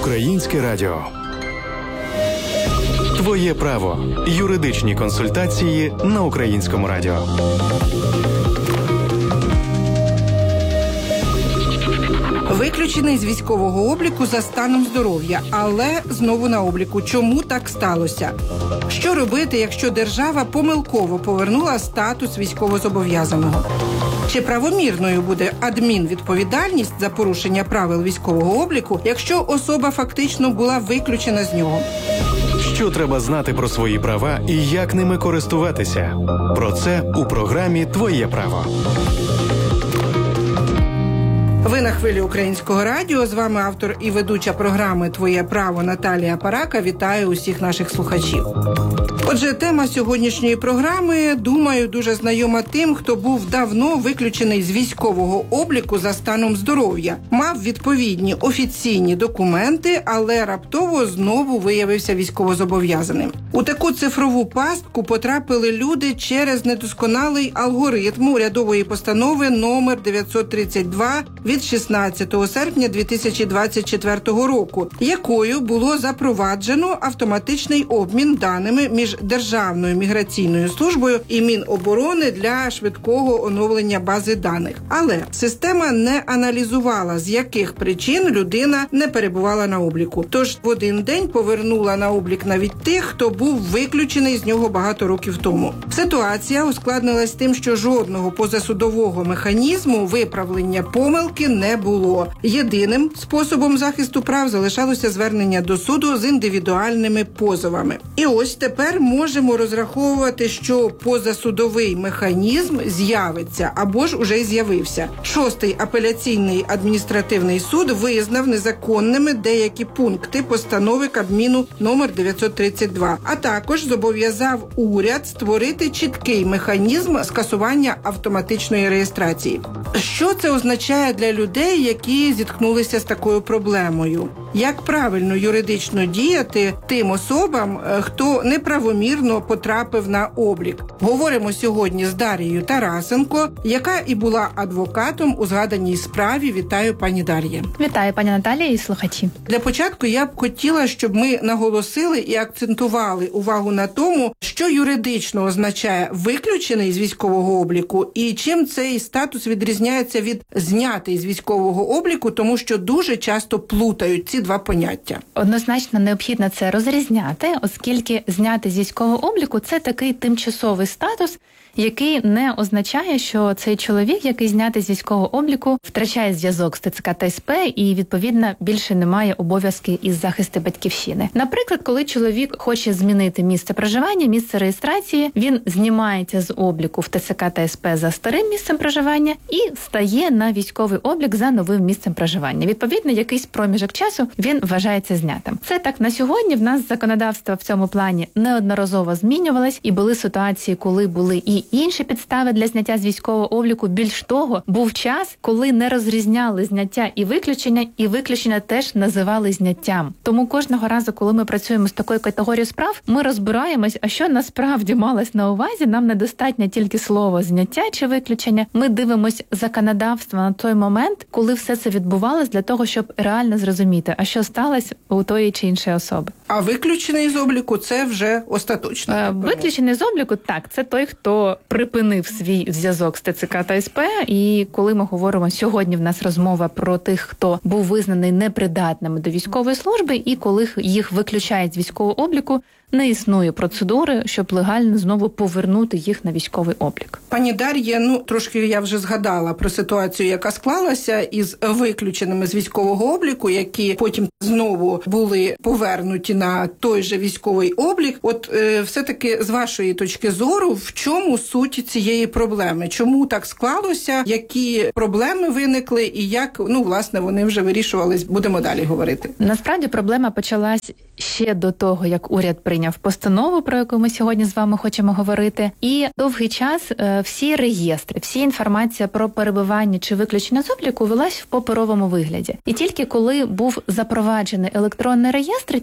Українське радіо. Твоє право. Юридичні консультації на Українському радіо. Виключений з військового обліку за станом здоров'я, але знову на обліку. Чому так сталося? Що робити, якщо держава помилково повернула статус військовозобов'язаного? Чи правомірною буде адмінвідповідальність за порушення правил військового обліку, якщо особа фактично була виключена з нього? Що треба знати про свої права і як ними користуватися? Про це у програмі «Твоє право». Ви на хвилі Українського радіо. З вами автор і ведуча програми «Твоє право» Наталія Парака. Вітаю усіх наших слухачів. Отже, тема сьогоднішньої програми, думаю, дуже знайома тим, хто був давно виключений з військового обліку за станом здоров'я. Мав відповідні офіційні документи, але раптово знову виявився військовозобов'язаним. У таку цифрову пастку потрапили люди через недосконалий алгоритм урядової постанови номер 932 від 16 серпня 2024 року, якою було запроваджено автоматичний обмін даними між Державною міграційною службою і Міноборони для швидкого оновлення бази даних. Але система не аналізувала, з яких причин людина не перебувала на обліку. Тож в один день повернула на облік навіть тих, хто був виключений з нього багато років тому. Ситуація ускладнилась тим, що жодного позасудового механізму виправлення помилки не було. Єдиним способом захисту прав залишалося звернення до суду з індивідуальними позовами. І ось тепер можемо розраховувати, що позасудовий механізм з'явиться або ж уже з'явився. Шостий апеляційний адміністративний суд визнав незаконними деякі пункти постанови Кабміну номер 932, а також зобов'язав уряд створити чіткий механізм скасування автоматичної реєстрації. Що це означає для людей, які зіткнулися з такою проблемою? Як правильно юридично діяти тим особам, хто неправомірно потрапив на облік? Говоримо сьогодні з Дарією Тарасенко, яка і була адвокатом у згаданій справі. Вітаю, пані Дар'є. Вітаю, пані Наталія і слухачі. Для початку я б хотіла, щоб ми наголосили і акцентували увагу на тому, що юридично означає виключений з військового обліку і чим цей статус відрізняється від знятий з військового обліку, тому що дуже часто плутають ці два поняття. Однозначно необхідно це розрізняти, оскільки зняти з військового обліку – це такий тимчасовий статус, який не означає, що цей чоловік, який знятий з військового обліку, втрачає зв'язок з ТЦК та СП і, відповідно, більше не має обов'язки із захисту батьківщини. Наприклад, коли чоловік хоче змінити місце проживання, місце реєстрації, він знімається з обліку в ТЦК та СП за старим місцем проживання і стає на військовий облік за новим місцем проживання. Відповідно, якийсь проміжок часу він вважається знятим. Це так на сьогодні. В нас законодавство в цьому плані неодноразово змінювалось, і були ситуації, коли були і інші підстави для зняття з військового обліку. Більш того, був час, коли не розрізняли зняття і виключення теж називали зняттям. Тому кожного разу, коли ми працюємо з такою категорією справ, ми розбираємось, а що насправді малось на увазі. Нам недостатньо тільки слово зняття чи виключення. Ми дивимось законодавство на той момент, коли все це відбувалось, для того, щоб реально зрозуміти, а що сталося у тої чи іншої особи. А виключений з обліку – це вже остаточно? Виключений з обліку – так, це той, хто припинив свій зв'язок з ТЦК та СП. І коли ми говоримо, сьогодні в нас розмова про тих, хто був визнаний непридатними до військової служби, і коли їх виключають з військового обліку, не існує процедури, щоб легально знову повернути їх на військовий облік. Пані Дар'є, трошки я вже згадала про ситуацію, яка склалася із виключеними з військового обліку, які потім знову були повернуті на той же військовий облік. От все-таки з вашої точки зору, в чому суть цієї проблеми? Чому так склалося? Які проблеми виникли і як, власне, вони вже вирішувались? Будемо далі говорити. Насправді проблема почалась ще до того, як уряд прийняв постанову, про яку ми сьогодні з вами хочемо говорити. І довгий час всі реєстри, вся інформація про перебування чи виключення з обліку велась в паперовому вигляді. І тільки коли був запроваджений електронний реєстр, тільки тоді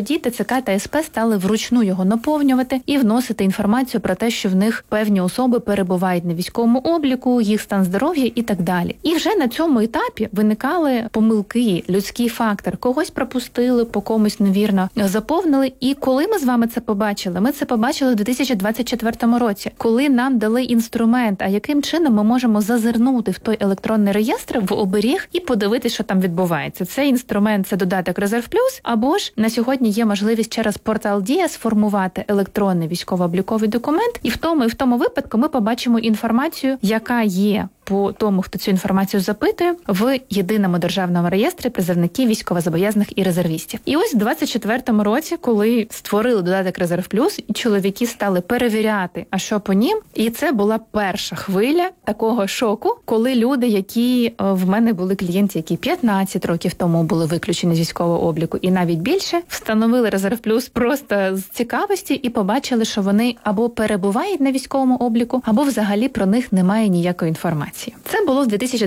тоді ТЦК та СП стали вручну його наповнювати і вносити інформацію про те, що в них певні особи перебувають на військовому обліку, їх стан здоров'я і так далі. І вже на цьому етапі виникали помилки, людський фактор. Когось пропустили, по комусь невірно заповнили. І коли ми з вами це побачили? Ми це побачили в 2024 році, коли нам дали інструмент, а яким чином ми можемо зазирнути в той електронний реєстр, в оберіг і подивитися, що там відбувається. Цей інструмент – це додаток Резерв Плюс, або ж на сьогодні є можливість через портал Дія сформувати електронний військово-обліковий документ, і в тому випадку ми побачимо інформацію, яка є по тому, хто цю інформацію запитує, в єдиному державному реєстрі призовників, військовозобов'язаних і резервістів. І ось в 24-му році, коли створили додаток Резерв Плюс, і чоловіки стали перевіряти, а що по ним, і це була перша хвиля такого шоку, коли люди, які в мене були клієнти, які 15 років тому були виключені з військового обліку, і навіть більше, встановили Резерв Плюс просто з цікавості і побачили, що вони або перебувають на військовому обліку, або взагалі про них немає ніякої інформації. Це було в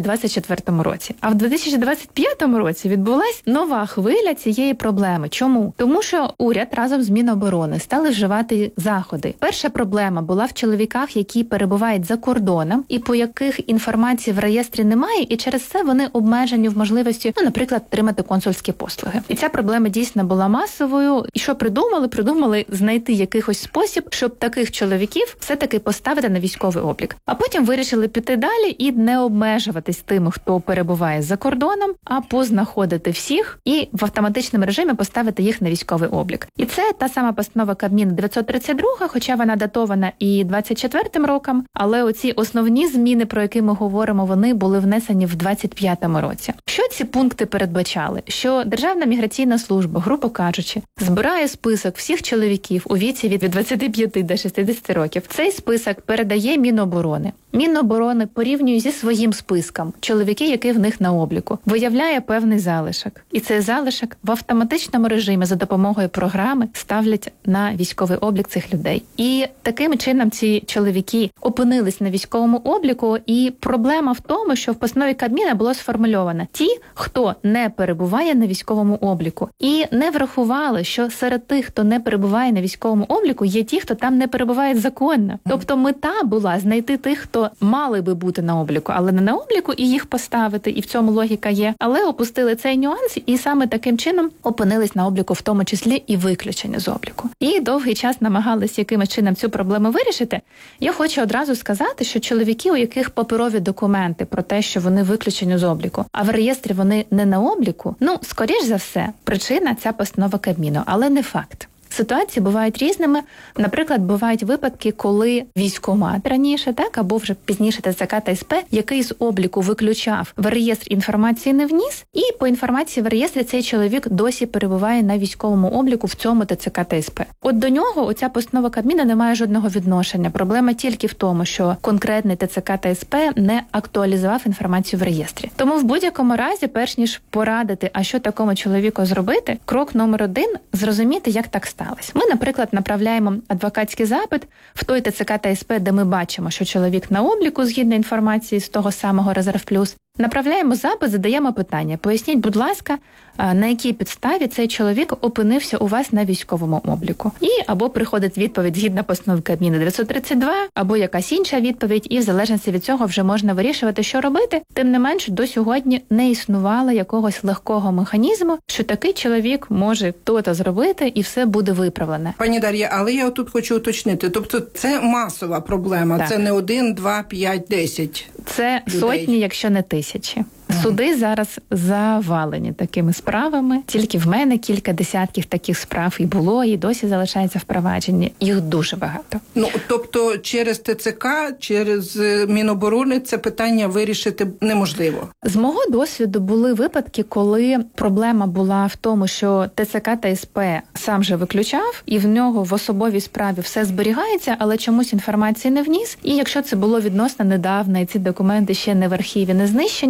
2024 році. А в 2025 році відбулась нова хвиля цієї проблеми. Чому? Тому що уряд разом з Міноборони стали вживати заходи. Перша проблема була в чоловіках, які перебувають за кордоном, і по яких інформації в реєстрі немає, і через це вони обмежені в можливості, наприклад, отримати консульські послуги. І ця проблема дійсно була масовою. І що придумали? Придумали знайти якийсь спосіб, щоб таких чоловіків все-таки поставити на військовий облік. А потім вирішили піти далі і не обмежуватись тими, хто перебуває за кордоном, а познаходити всіх і в автоматичному режимі поставити їх на військовий облік. І це та сама постанова Кабміну 932, хоча вона датована і 24-м роком, але оці основні зміни, про які ми говоримо, вони були внесені в 25-му році. Що ці пункти передбачали? Що Державна міграційна служба, грубо кажучи, збирає список всіх чоловіків у віці від 25 до 60 років. Цей список передає Міноборони. Міноборони порівнює зі своїм списком чоловіки, які в них на обліку, виявляє певний залишок. І цей залишок в автоматичному режимі за допомогою програми ставлять на військовий облік цих людей. І таким чином ці чоловіки опинились на військовому обліку, і проблема в тому, що в постанові Кабміна було сформульовано ті, хто не перебуває на військовому обліку. І не врахували, що серед тих, хто не перебуває на військовому обліку, є ті, хто там не перебуває законно. Тобто мета була знайти тих, хто мали би бути на обліку, але не на обліку, і їх поставити, і в цьому логіка є. Але опустили цей нюанс, і саме таким чином опинились на обліку, в тому числі і виключені з обліку. І довгий час намагались якимось чином цю проблему вирішити. Я хочу одразу сказати, що чоловіки, у яких паперові документи про те, що вони виключені з обліку, а в реєстрі вони не на обліку, скоріш за все, причина ця постанова Кабміну, але не факт. Ситуації бувають різними. Наприклад, бувають випадки, коли військкомат раніше, або вже пізніше ТЦК та СП, який з обліку виключав, в реєстр інформації не вніс, і по інформації в реєстрі цей чоловік досі перебуває на військовому обліку в цьому ТЦК та СП. От до нього оця постанова Кабміна не має жодного відношення. Проблема тільки в тому, що конкретний ТЦК та СП не актуалізував інформацію в реєстрі. Тому в будь-якому разі, перш ніж порадити, а що такому чоловіку зробити, крок номер 1 – зрозуміти, як так сталося. Ми, наприклад, направляємо адвокатський запит в той ТЦК та СП, де ми бачимо, що чоловік на обліку, згідно інформації з того самого Резерв Плюс. Направляємо запит, задаємо питання. Поясніть, будь ласка, на якій підставі цей чоловік опинився у вас на військовому обліку. І або приходить відповідь згідно постанови Кабміну 932, або якась інша відповідь, і в залежності від цього вже можна вирішувати, що робити. Тим не менш, до сьогодні не існувало якогось легкого механізму, що такий чоловік може то-то зробити, і все буде виправлено. Пані Дар'я, але я тут хочу уточнити. Тобто це масова проблема, так. Це не 1, 2, 5, 10 Це людей. Сотні, якщо не тисячі. Суди зараз завалені такими справами. Тільки в мене кілька десятків таких справ і було, і досі залишається в провадженні. Їх дуже багато. Тобто через ТЦК, через Міноборони це питання вирішити неможливо? З мого досвіду були випадки, коли проблема була в тому, що ТЦК та СП сам же виключав, і в нього в особовій справі все зберігається, але чомусь інформації не вніс. І якщо це було відносно недавно, і ці документи ще не в архіві, не знищені, було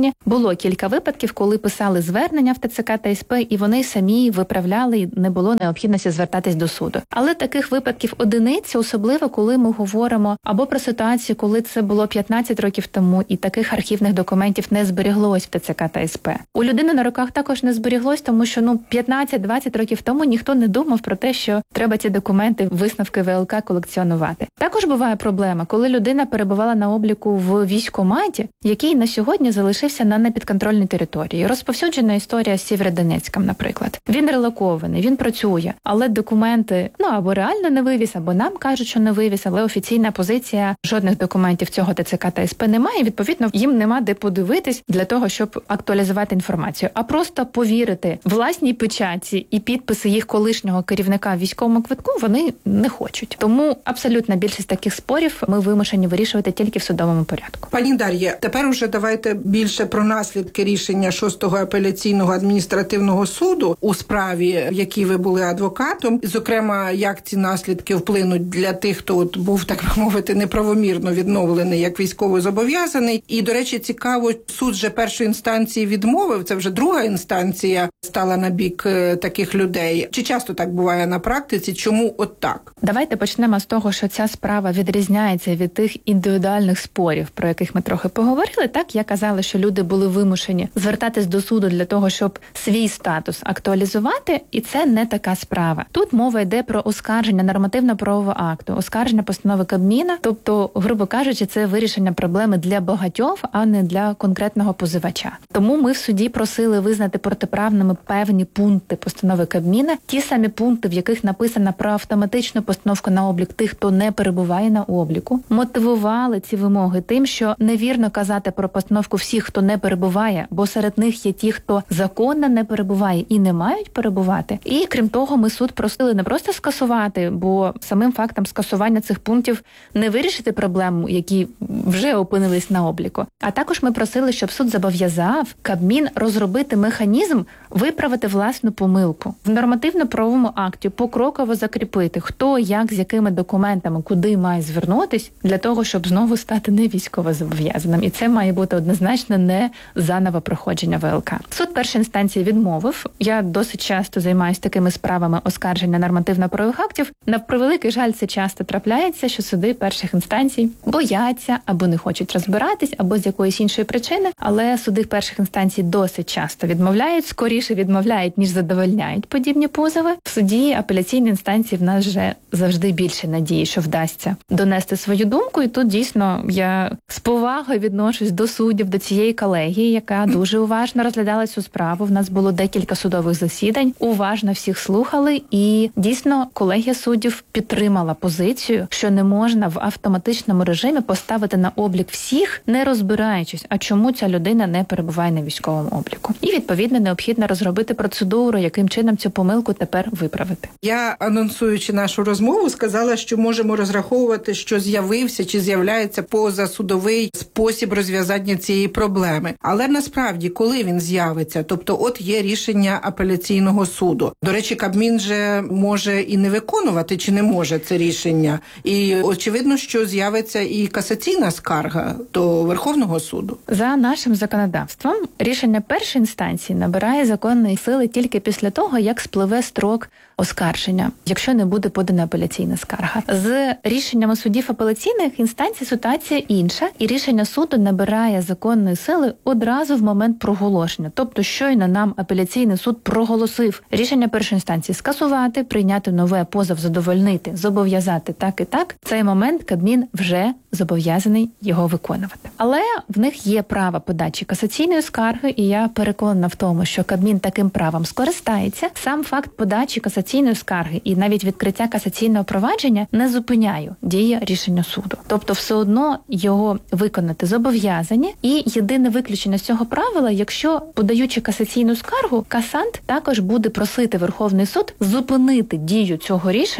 було кілька випадків, коли писали звернення в ТЦК та СП, і вони самі виправляли, і не було необхідності звертатись до суду. Але таких випадків одиниці, особливо коли ми говоримо або про ситуацію, коли це було 15 років тому, і таких архівних документів не зберіглось в ТЦК та СП. У людини на руках також не зберіглось, тому що 15-20 років тому ніхто не думав про те, що треба ці документи, висновки ВЛК колекціонувати. Також буває проблема, коли людина перебувала на обліку в військкоматі, який на сьогодні залишився на непідконтрольній території. Розповсюджена історія з Сєвєродонецьком, наприклад. Він релокований, він працює, але документи, або реально не вивіз, або нам кажуть, що не вивіз, але офіційна позиція, жодних документів цього ТЦК та СП немає, відповідно, їм нема де подивитись для того, щоб актуалізувати інформацію. А просто повірити власній печатці і підписи їх колишнього керівника в військовому квитку вони не хочуть. Тому абсолютна більшість таких спорів ми вимушені вирішувати тільки в судовому порядку. Пані Дар'я, тепер уже давайте більше про наслідки рішення 6-го апеляційного адміністративного суду у справі, в якій ви були адвокатом. Зокрема, як ці наслідки вплинуть для тих, хто був, так би мовити, неправомірно відновлений як військовозобов'язаний. І, до речі, цікаво, суд же першої інстанції відмовив, це вже друга інстанція стала на бік таких людей. Чи часто так буває на практиці? Чому от так? Давайте почнемо з того, що ця справа відрізняється від тих індивідуальних спорів, про яких ми трохи поговорили. Так, я казала, що люди були вимушені звертатись до суду для того, щоб свій статус актуалізувати, і це не така справа. Тут мова йде про оскарження нормативно-правового акту, оскарження постанови Кабміна, тобто, грубо кажучи, це вирішення проблеми для багатьох, а не для конкретного позивача. Тому ми в суді просили визнати протиправними певні пункти постанови Кабміна, ті самі пункти, в яких написано про автоматичну постановку на облік тих, хто не перебуває на обліку, мотивували ці вимоги тим, що невірно казати про постановку всіх, хто не перебуває, бо серед них є ті, хто законно не перебуває і не мають перебувати. І, крім того, ми суд просили не просто скасувати, бо самим фактом скасування цих пунктів не вирішити проблему, які вже опинились на обліку. А також ми просили, щоб суд зобов'язав Кабмін розробити механізм виправити власну помилку. В нормативно-правовому акті покроково закріпити, хто, як, з якими документами, куди має звернутись, для того, щоб знову стати не військовозобов'язаним. І це має бути однозначно не заново проходження ВЛК. Суд першої інстанції відмовив. Я досить часто займаюся такими справами оскарження нормативно-правових актів. На превеликий жаль, це часто трапляється, що суди перших інстанцій бояться або не хочуть розбиратись, або з якоїсь іншої причини, але суди перших інстанцій досить часто відмовляють, скоріше відмовляють, ніж задовольняють подібні позови. В суді апеляційної інстанції в нас вже завжди більше надії, що вдасться донести свою думку, і тут дійсно я з повагою відношусь до суддів, до цієї колегії, яка дуже уважно розглядала цю справу. В нас було декілька судових засідань, уважно всіх слухали, і дійсно колегія суддів підтримала позицію, що не можна в автоматичному режимі поставити на облік всіх, не розбираючись, а чому ця людина не перебуває на військовому обліку. І, відповідно, необхідно розробити процедуру, яким чином цю помилку тепер виправити. Я, анонсуючи нашу розмову, сказала, що можемо розраховувати, що з'явився чи з'являється позасудовий спосіб розв'язання цієї проблеми. Але насправді, коли він з'явиться? Тобто, от є рішення апеляційного суду. До речі, Кабмін же може і не виконувати, чи не може це рішення. І очевидно, що з'явиться і касаційна скарга до Верховного суду. За нашим законодавством, рішення першої інстанції набирає законної сили тільки після того, як спливе строк оскарження, якщо не буде подана апеляційна скарга. З рішеннями судів апеляційних інстанцій ситуація інша, і рішення суду набирає законної сили одразу в момент проголошення. Тобто, щойно нам апеляційний суд проголосив рішення першої інстанції скасувати, прийняти нове, позов задовольнити, зобов'язати так і так, в цей момент Кабмін вже зобов'язаний його виконувати. Але в них є право подачі касаційної скарги, і я переконана в тому, що Кабмін таким правом скористається. Сам факт подачі касаційної скарги і навіть відкриття касаційного провадження не зупиняє дії рішення суду. Тобто все одно його виконати зобов'язані, і єдине виключення з цього правила, якщо, подаючи касаційну скаргу, касант також буде просити Верховний суд зупинити дію цього рішення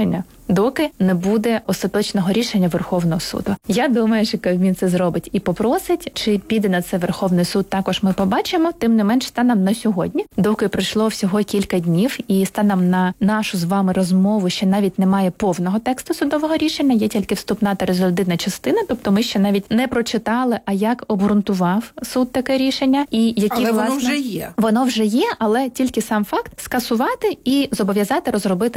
доки не буде остаточного рішення Верховного суду. Я думаю, що Кабмін це зробить і попросить, чи піде на це Верховний суд, також ми побачимо. Тим не менш, станом на сьогодні, доки пройшло всього кілька днів, і станом на нашу з вами розмову ще навіть немає повного тексту судового рішення, є тільки вступна та резолютивна частина, тобто ми ще навіть не прочитали, а як обґрунтував суд таке рішення, і які, але власне, воно вже є. Воно вже є, але тільки сам факт скасувати і зобов'язати розробити